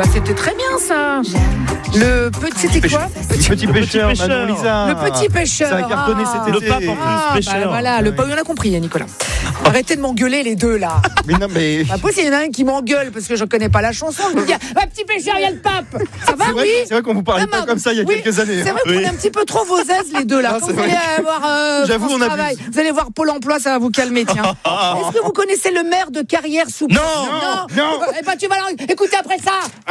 Bah, c'était très bien ça. Le petit, c'était quoi? Petit pêcheur, Manon Lisa. Le petit pêcheur. Ça a cartonné cet été. Le pape en plus, pêcheur. Voilà, on a compris, Nicolas. Arrêtez de m'engueuler les deux là. Mais non, mais. Après, s'il y en a un qui m'engueule parce que je connais pas la chanson, je me dis, petit pêcheur, il y a le pape. Ça va, oui? C'est vrai qu'on vous parlait pas comme ça il y a quelques années. C'est vrai qu'on est un petit peu trop vos aises les deux là. Quand vous allez voir J'avoue, France on abuse. Travail, vous allez voir Pôle emploi, ça va vous calmer, tiens. Est-ce que vous connaissez le maire de Carrière-sous-Pont? Non. Eh ben, tu vas écouter après ça.